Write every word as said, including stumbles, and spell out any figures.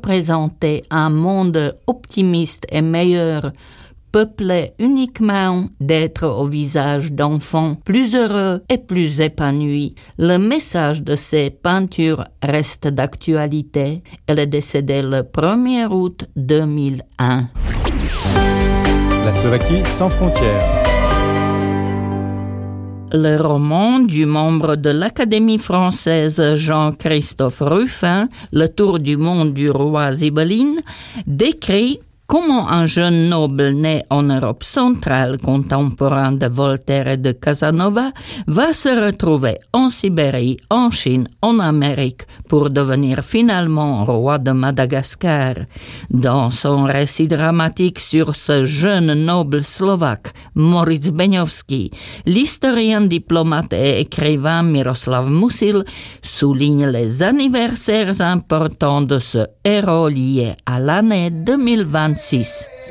représenter un monde optimiste et meilleur, peuplé uniquement d'êtres au visage d'enfants plus heureux et plus épanouis. Le message de ces peintures reste d'actualité. Elle est décédée le premier août deux mille un. La Slovaquie sans frontières. Le roman du membre de l'Académie française Jean-Christophe Ruffin, Le tour du monde du roi Zibeline, décrit comment un jeune noble né en Europe centrale, contemporain de Voltaire et de Casanova, va se retrouver en Sibérie, en Chine, en Amérique, pour devenir finalement roi de Madagascar. Dans son récit dramatique sur ce jeune noble slovaque, Moritz Beňovský, l'historien, diplomate et écrivain Miroslav Musil souligne les anniversaires importants de ce héros lié à l'année deux mille vingt-six.